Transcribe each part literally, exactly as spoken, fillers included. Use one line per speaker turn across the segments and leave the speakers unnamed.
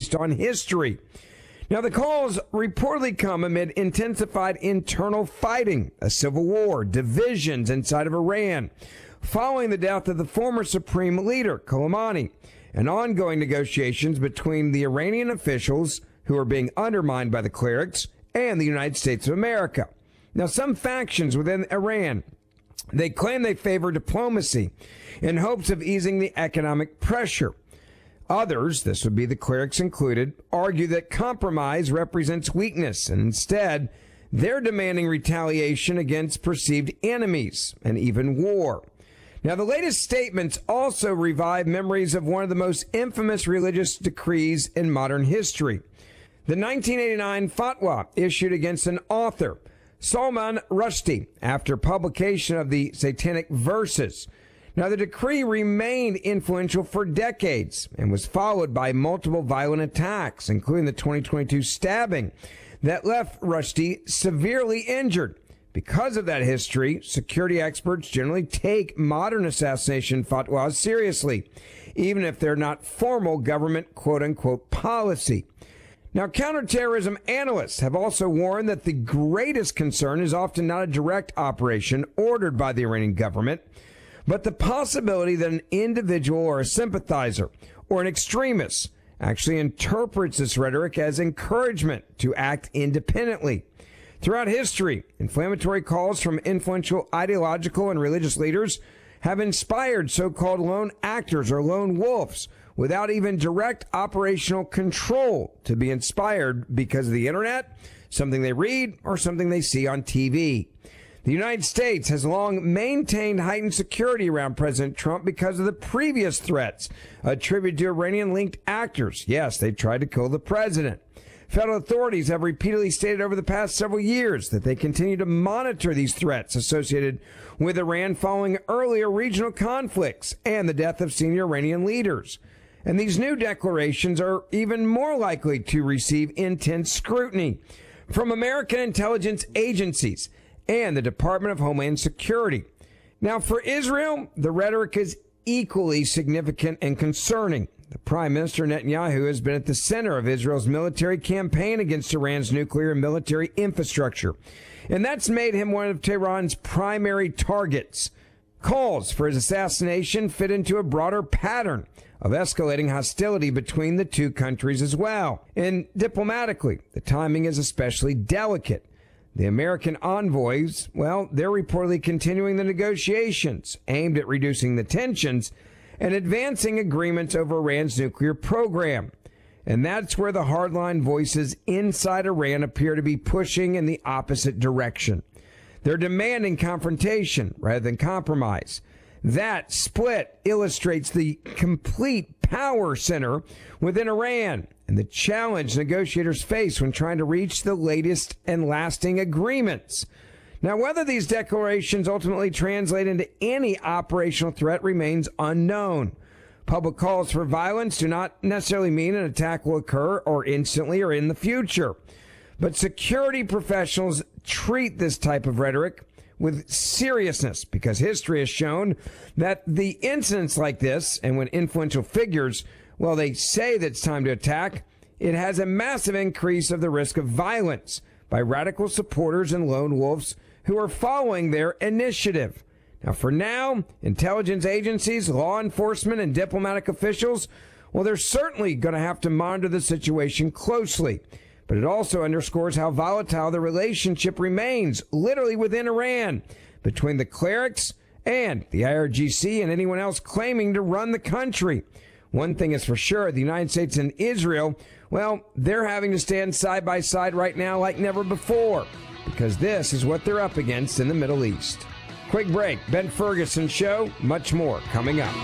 based on history. Now, the calls reportedly come amid intensified internal fighting, a civil war, divisions inside of Iran, following the death of the former supreme leader, Soleimani, and ongoing negotiations between the Iranian officials, who are being undermined by the clerics, and the United States of America. Now, some factions within Iran, they claim they favor diplomacy in hopes of easing the economic pressure. Others, this would be the clerics included, argue that compromise represents weakness, and instead, they're demanding retaliation against perceived enemies and even war. Now, the latest statements also revive memories of one of the most infamous religious decrees in modern history. The nineteen eighty-nine fatwa issued against an author, Salman Rushdie, after publication of the Satanic Verses. Now, the decree remained influential for decades and was followed by multiple violent attacks, including the twenty twenty-two stabbing that left Rushdie severely injured. Because of that history, security experts generally take modern assassination fatwas seriously, even if they're not formal government quote-unquote policy. Now, counterterrorism analysts have also warned that the greatest concern is often not a direct operation ordered by the Iranian government, but the possibility that an individual or a sympathizer or an extremist actually interprets this rhetoric as encouragement to act independently. Throughout history, inflammatory calls from influential ideological and religious leaders have inspired so-called lone actors or lone wolves without even direct operational control to be inspired because of the internet, something they read, or something they see on T V. The United States has long maintained heightened security around President Trump because of the previous threats attributed to Iranian-linked actors. Yes, they tried to kill the president. Federal authorities have repeatedly stated over the past several years that they continue to monitor these threats associated with Iran following earlier regional conflicts and the death of senior Iranian leaders. And these new declarations are even more likely to receive intense scrutiny from American intelligence agencies and the Department of Homeland Security. Now, for Israel, the rhetoric is equally significant and concerning. The Prime Minister Netanyahu has been at the center of Israel's military campaign against Iran's nuclear and military infrastructure, and that's made him one of Tehran's primary targets. Calls for his assassination fit into a broader pattern of escalating hostility between the two countries as well. And diplomatically, the timing is especially delicate. The American envoys, well, they're reportedly continuing the negotiations aimed at reducing the tensions and advancing agreements over Iran's nuclear program. And that's where the hardline voices inside Iran appear to be pushing in the opposite direction. They're demanding confrontation rather than compromise. That split illustrates the complete power center within Iran and the challenge negotiators face when trying to reach the latest and lasting agreements. Now, whether these declarations ultimately translate into any operational threat remains unknown. Public calls for violence do not necessarily mean an attack will occur or instantly or in the future. But security professionals treat this type of rhetoric with seriousness because history has shown that the incidents like this, and when influential figures, well, they say that it's time to attack, it has a massive increase of the risk of violence by radical supporters and lone wolves who are following their initiative. Now, for now, intelligence agencies, law enforcement, and diplomatic officials, well, they're certainly going to have to monitor the situation closely. But it also underscores how volatile the relationship remains, literally within Iran, between the clerics and the I R G C and anyone else claiming to run the country. One thing is for sure, the United States and Israel, well, they're having to stand side by side right now like never before, because this is what they're up against in the Middle East. Quick break. Ben Ferguson Show. Much more coming up.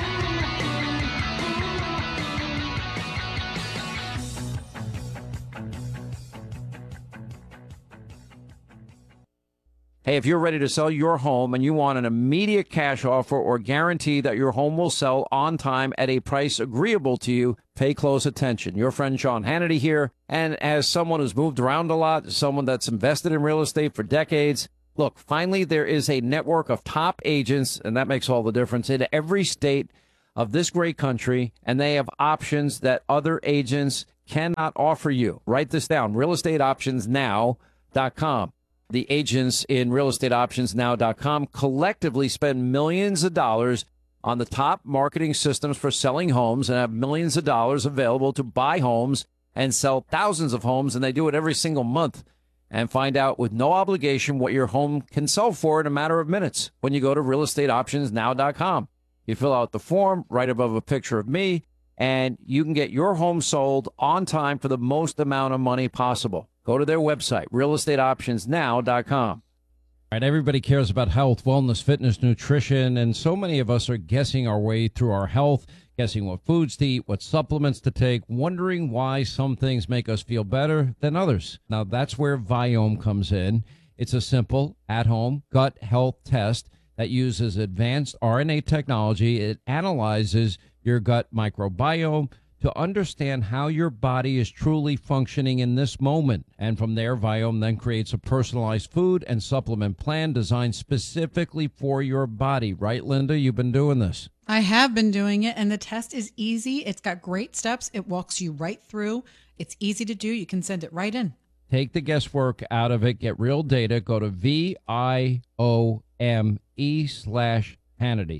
Hey, if you're ready to sell your home and you want an immediate cash offer or guarantee that your home will sell on time at a price agreeable to you, pay close attention. Your friend Sean Hannity here. And as someone who's moved around a lot, someone that's invested in real estate for decades, look, finally there is a network of top agents, and that makes all the difference, in every state of this great country, and they have options that other agents cannot offer you. Write this down, real estate options now dot com. The agents in real estate options now dot com collectively spend millions of dollars on the top marketing systems for selling homes and have millions of dollars available to buy homes and sell thousands of homes, and they do it every single month. And find out with no obligation what your home can sell for in a matter of minutes when you go to real estate options now dot com. You fill out the form right above a picture of me, and you can get your home sold on time for the most amount of money possible. Go to their website, real estate options now dot com.
All right, everybody cares about health, wellness, fitness, nutrition, and so many of us are guessing our way through our health, guessing what foods to eat, what supplements to take, wondering why some things make us feel better than others. Now, that's where Viome comes in. It's a simple, at-home gut health test that uses advanced R N A technology. It analyzes your gut microbiome to understand how your body is truly functioning in this moment. And from there, Viome then creates a personalized food and supplement plan designed specifically for your body. Right, Linda? You've been doing this.
I have been doing it, and the test is easy. It's got great steps. It walks you right through. It's easy to do. You can send it right in.
Take the guesswork out of it. Get real data. Go to V I O M E slash Hannity.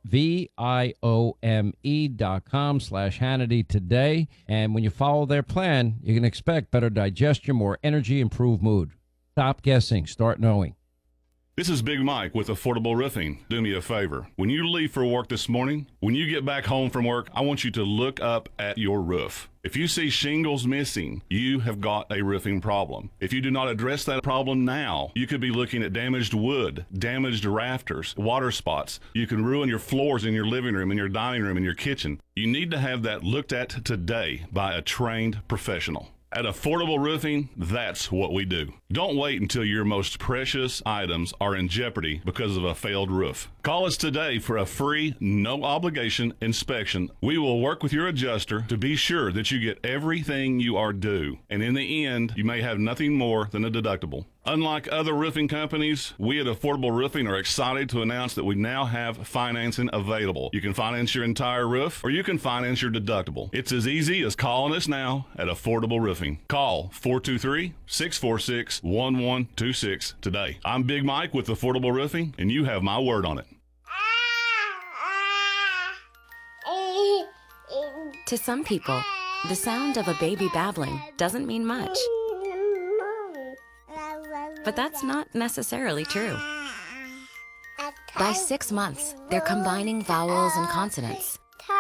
V I O M E dot com slash Hannity today. And when you follow their plan, you can expect better digestion, more energy, improved mood. Stop guessing. Start knowing.
This is Big Mike with Affordable Roofing. Do me a favor. When you leave for work this morning, when you get back home from work, I want you to look up at your roof. If you see shingles missing, you have got a roofing problem. If you do not address that problem now, you could be looking at damaged wood, damaged rafters, water spots. You can ruin your floors in your living room, in your dining room, in your kitchen. You need to have that looked at today by a trained professional. At Affordable Roofing, that's what we do. Don't wait until your most precious items are in jeopardy because of a failed roof. Call us today for a free, no-obligation inspection. We will work with your adjuster to be sure that you get everything you are due. And in the end, you may have nothing more than a deductible. Unlike other roofing companies, we at Affordable Roofing are excited to announce that we now have financing available. You can finance your entire roof, or you can finance your deductible. It's as easy as calling us now at Affordable Roofing. Call four two three, six four six, one one two six today. I'm Big Mike with Affordable Roofing, and you have my word on it.
To some people, the sound of a baby babbling doesn't mean much. But that's not necessarily true. By six months, they're combining vowels and consonants.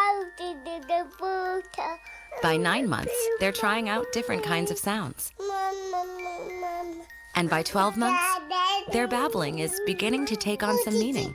By nine months, they're trying out different kinds of sounds. And by twelve months, their babbling is beginning to take on some meaning.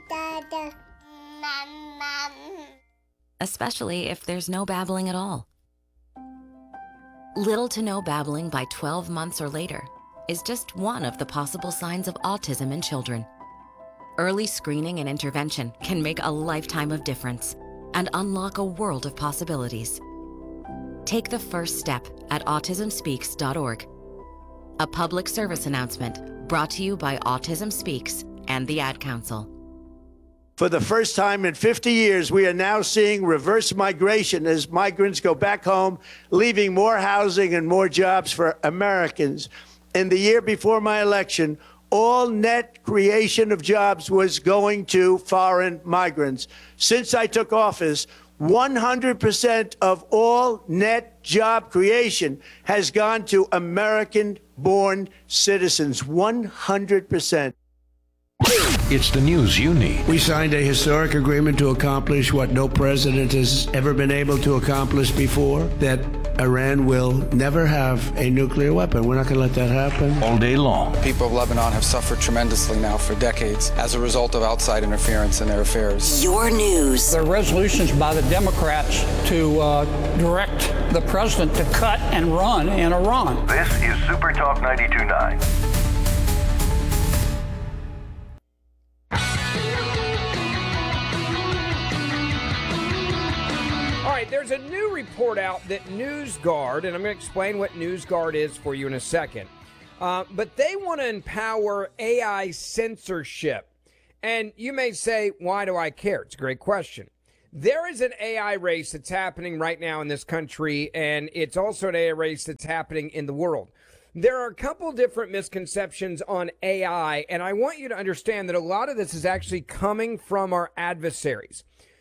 Especially if there's no babbling at all. Little to no babbling by twelve months or later is just one of the possible signs of autism in children. Early screening and intervention can make a lifetime of difference and unlock a world of possibilities. Take the first step at autism speaks dot org. A public service announcement brought to you by Autism Speaks and the Ad Council.
For the first time in fifty years, we are now seeing reverse migration as migrants go back home, leaving more housing and more jobs for Americans. In the year before my election, all net creation of jobs was going to foreign migrants. Since I took office, one hundred percent of all net job creation has gone to American-born citizens. one hundred percent.
It's the news you need.
We signed a historic agreement to accomplish what no president has ever been able to accomplish before, that Iran will never have a nuclear weapon. We're not going to let that happen.
All day long.
People of Lebanon have suffered tremendously now for decades as a result of outside interference in their affairs.
Your news.
There are resolutions by the Democrats to uh, direct the president to cut and run in Iran.
This is Super Talk ninety-two point nine.
There's a new report out that NewsGuard, and I'm going to explain what NewsGuard is for you in a second, uh, but they want to empower A I censorship. And you may say, why do I care? It's a great question. There is an A I race that's happening right now in this country, and it's also an A I race that's happening in the world. There are a couple different misconceptions on A I, and I want you to understand that a lot of this is actually coming from our adversaries.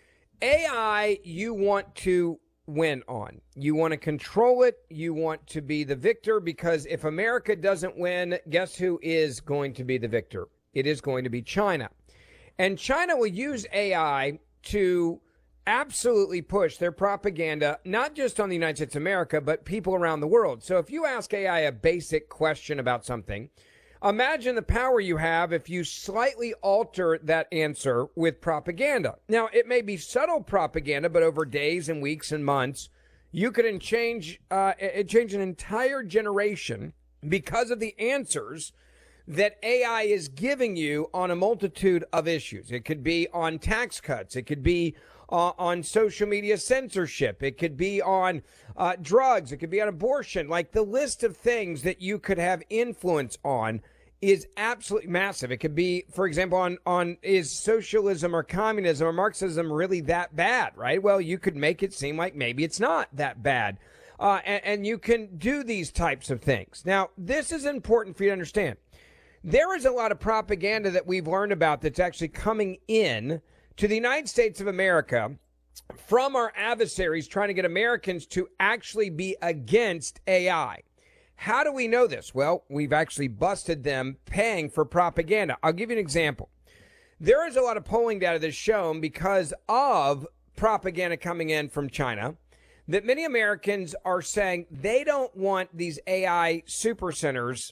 A I, you want to win on. You want to control it. You want to be the victor, because if America doesn't win, guess who is going to be the victor? It is going to be China. And China will use A I to absolutely push their propaganda, not just on the United States of America, but people around the world. So if you ask A I a basic question about something, imagine the power you have if you slightly alter that answer with propaganda. Now, it may be subtle propaganda, but over days and weeks and months, you could change, uh, change an entire generation because of the answers that A I is giving you on a multitude of issues. It could be on tax cuts. It could be uh, on social media censorship. It could be on uh, drugs. It could be on abortion. Like, the list of things that you could have influence on is absolutely massive. It could be, for example, on, on is socialism or communism or Marxism really that bad, right? Well, you could make it seem like maybe it's not that bad. Uh, and, and you can do these types of things. Now, this is important for you to understand. There is a lot of propaganda that we've learned about that's actually coming in to the United States of America from our adversaries trying to get Americans to actually be against A I. How do we know this? Well, we've actually busted them paying for propaganda. I'll give you an example. There is a lot of polling data that's shown because of propaganda coming in from China that many Americans are saying they don't want these A I super centers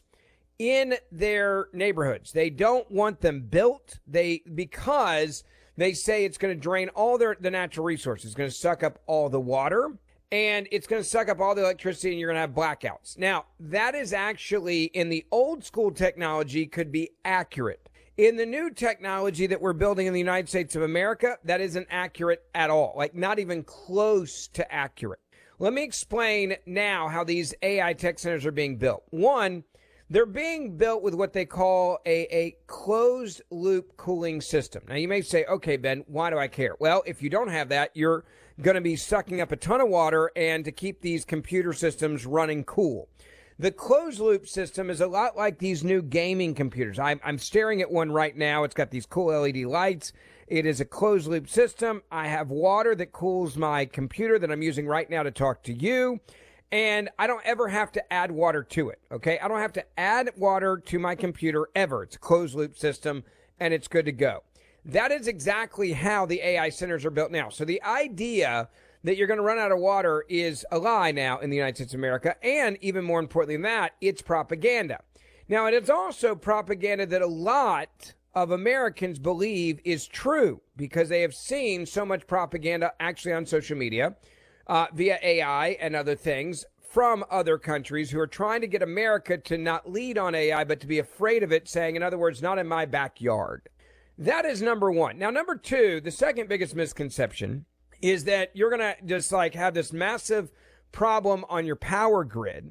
in their neighborhoods. They don't want them built. They because they say it's going to drain all their the natural resources. It's going to suck up all the water, and it's going to suck up all the electricity, and you're going to have blackouts. Now, that is actually, in the old school technology, could be accurate. In the new technology that we're building in the United States of America, that isn't accurate at all. Like, not even close to accurate. Let me explain now how these A I tech centers are being built. One, they're being built with what they call a, a closed loop cooling system. Now, you may say, okay, Ben, why do I care? Well, if you don't have that, you're going to be sucking up a ton of water and to keep these computer systems running cool. The closed loop system is a lot like these new gaming computers. I'm, I'm staring at one right now. It's got these cool L E D lights. It is a closed loop system. I have water that cools my computer that I'm using right now to talk to you. And I don't ever have to add water to it, okay? I don't have to add water to my computer ever. It's a closed-loop system, and it's good to go. That is exactly how the A I centers are built now. So the idea that you're going to run out of water is a lie now in the United States of America, and even more importantly than that, it's propaganda. Now, it is also propaganda that a lot of Americans believe is true because they have seen so much propaganda actually on social media, Uh, via A I and other things from other countries who are trying to get America to not lead on A I, but to be afraid of it, saying, in other words, not in my backyard. That is number one. Now, number two, the second biggest misconception is that you're going to just like have this massive problem on your power grid.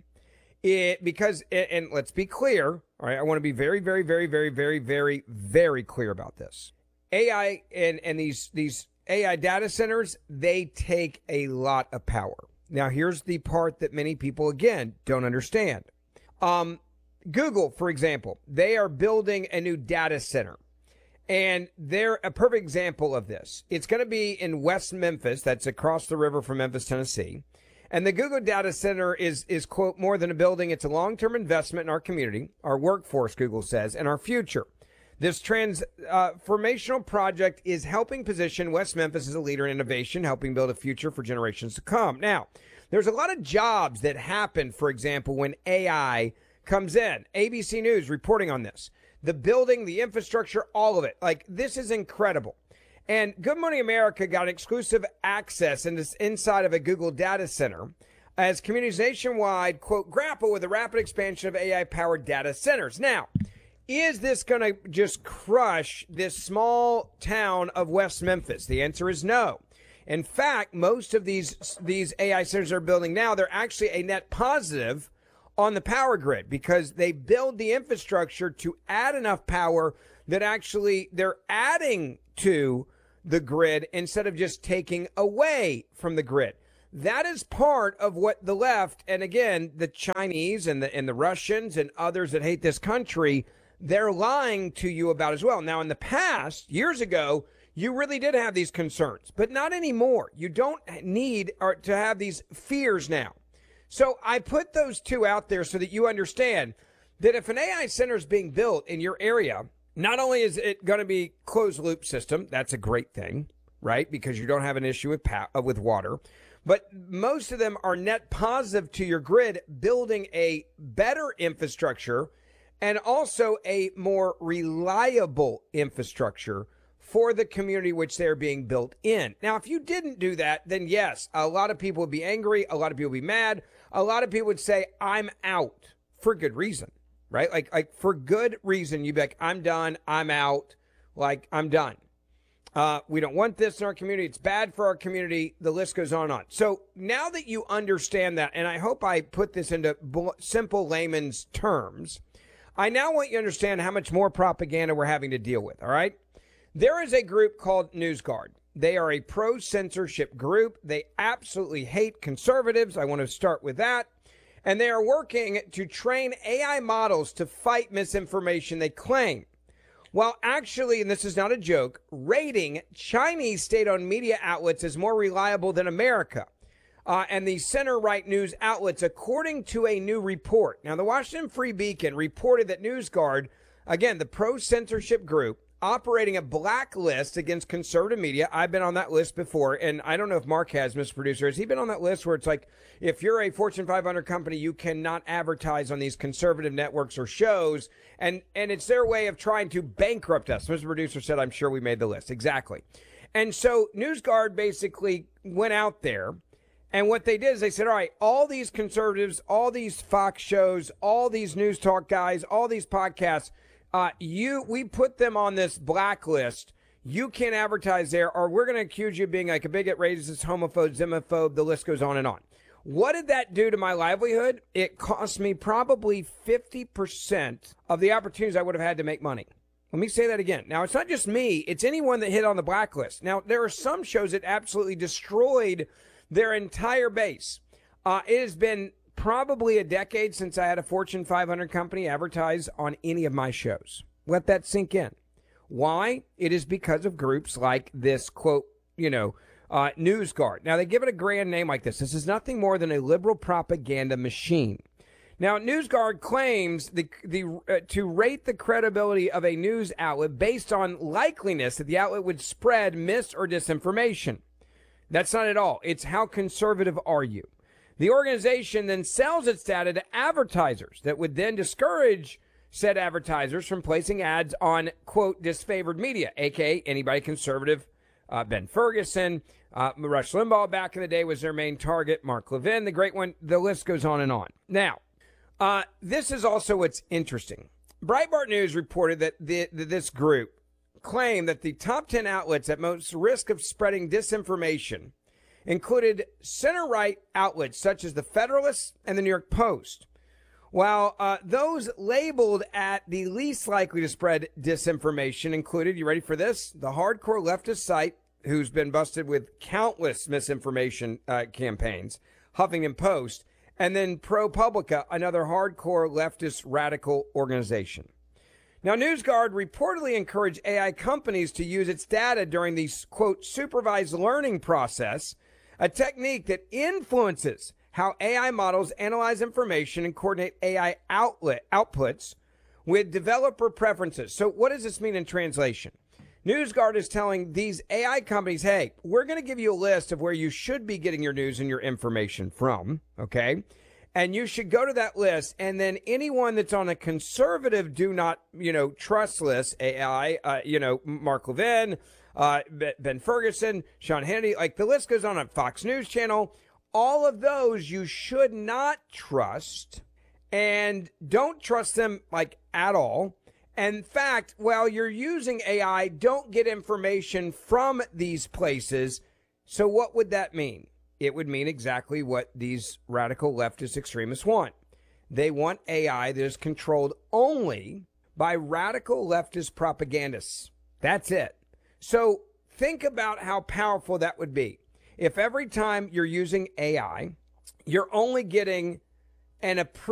It, because, and let's be clear, all right, I want to be very, very, very, very, very, very, very clear about this. A I and, and these, these, A I data centers, they take a lot of power. Now, here's the part that many people, again, don't understand. Um, Google, for example, they are building a new data center. And they're a perfect example of this. It's going to be in West Memphis. That's across the river from Memphis, Tennessee. And the Google data center is, is quote, more than a building. It's a long-term investment in our community, our workforce, Google says, and our future. This transformational uh, project is helping position West Memphis as a leader in innovation, helping build a future for generations to come. Now, there's a lot of jobs that happen, for example, when A I comes in. A B C News reporting on this. The building, the infrastructure, all of it. Like, this is incredible. And Good Morning America got exclusive access in this, inside of a Google data center as communities nationwide, quote, grapple with the rapid expansion of A I-powered data centers. Now, is this going to just crush this small town of West Memphis? The answer is no. In fact, most of these these A I centers are building now, they're actually a net positive on the power grid because they build the infrastructure to add enough power that actually they're adding to the grid instead of just taking away from the grid. That is part of what the left, and again, the Chinese and the and the Russians and others that hate this country, they're lying to you about as well. Now, in the past, years ago, you really did have these concerns, but not anymore. You don't need or to have these fears now. So I put those two out there so that you understand that if an A I center is being built in your area, not only is it going to be closed loop system, that's a great thing, right? Because you don't have an issue with pa- uh, with water. But most of them are net positive to your grid, building a better infrastructure and also a more reliable infrastructure for the community which they're being built in. Now, if you didn't do that, then yes, a lot of people would be angry. A lot of people would be mad. A lot of people would say, I'm out, for good reason, right? Like, like for good reason, you'd be like, I'm done. I'm out. Like, I'm done. Uh, we don't want this in our community. It's bad for our community. The list goes on and on. So now that you understand that, and I hope I put this into simple layman's terms, I now want you to understand how much more propaganda we're having to deal with, all right? There is a group called NewsGuard. They are a pro-censorship group. They absolutely hate conservatives. I want to start with that. And they are working to train A I models to fight misinformation they claim. While actually, and this is not a joke, rating Chinese state-owned media outlets as more reliable than America. Uh, and the center-right news outlets, according to a new report. Now, the Washington Free Beacon reported that NewsGuard, again, the pro-censorship group, operating a blacklist against conservative media. I've been on that list before, and I don't know if Mark has, Mister Producer. Has he been on that list where it's like, if you're a Fortune five hundred company, you cannot advertise on these conservative networks or shows, and, and it's their way of trying to bankrupt us. Mister Producer said, I'm sure we made the list. Exactly. And so NewsGuard basically went out there, and what they did is they said, all right, all these conservatives, all these Fox shows, all these news talk guys, all these podcasts, Uh, you, we put them on this blacklist. You can't advertise there, or we're going to accuse you of being like a bigot, racist, homophobe, xenophobe. The list goes on and on. What did that do to my livelihood? It cost me probably fifty percent of the opportunities I would have had to make money. Let me say that again. Now, it's not just me. It's anyone that hit on the blacklist. Now, there are some shows that absolutely destroyed their entire base. Uh, it has been probably a decade since I had a Fortune five hundred company advertise on any of my shows. Let that sink in. Why? It is because of groups like this, quote, you know, uh, NewsGuard. Now, they give it a grand name like this. This is nothing more than a liberal propaganda machine. Now, NewsGuard claims the the uh, to rate the credibility of a news outlet based on likeliness that the outlet would spread mis or disinformation. That's not at all. It's how conservative are you? The organization then sells its data to advertisers that would then discourage said advertisers from placing ads on, quote, disfavored media, a k a anybody conservative. Uh, Ben Ferguson, uh, Rush Limbaugh back in the day was their main target. Mark Levin, the great one. The list goes on and on. Now, uh, this is also what's interesting. Breitbart News reported that the, the, this group claimed that the top ten outlets at most risk of spreading disinformation included center-right outlets such as the Federalist and the New York Post, while uh, those labeled at the least likely to spread disinformation included, you ready for this, the hardcore leftist site, who's been busted with countless misinformation uh, campaigns, Huffington Post, and then ProPublica, another hardcore leftist radical organization. Now, NewsGuard reportedly encouraged A I companies to use its data during the, quote, supervised learning process, a technique that influences how A I models analyze information and coordinate A I outlet outputs with developer preferences. So what does this mean in translation? NewsGuard is telling these A I companies, hey, we're going to give you a list of where you should be getting your news and your information from, okay? And you should go to that list, and then anyone that's on a conservative do not, you know, trust list, A I, uh, you know, Mark Levin, uh, Ben Ferguson, Sean Hannity, like the list goes on on Fox News Channel. All of those you should not trust, and don't trust them like at all. In fact, while you're using A I, don't get information from these places. So what would that mean? It would mean exactly what these radical leftist extremists want. They want A I that is controlled only by radical leftist propagandists. That's it. So Think about how powerful that would be. If every time you're using A I, you're only getting an approved